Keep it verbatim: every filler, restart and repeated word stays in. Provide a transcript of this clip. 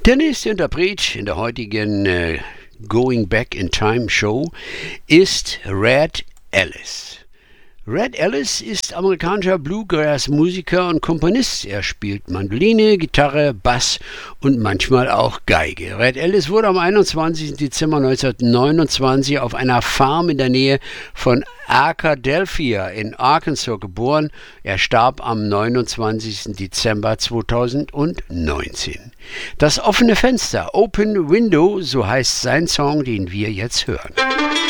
Der nächste Interpret in der heutigen äh, Going Back in Time Show ist Red Ellis. Red Ellis ist amerikanischer Bluegrass-Musiker und Komponist. Er spielt Mandoline, Gitarre, Bass und manchmal auch Geige. Red Ellis wurde am einundzwanzigsten Dezember neunzehnhundertneunundzwanzig auf einer Farm in der Nähe von Arkadelphia in Arkansas geboren. Er starb am neunundzwanzigsten Dezember zweitausendneunzehn. Das offene Fenster, Open Window, so heißt sein Song, den wir jetzt hören.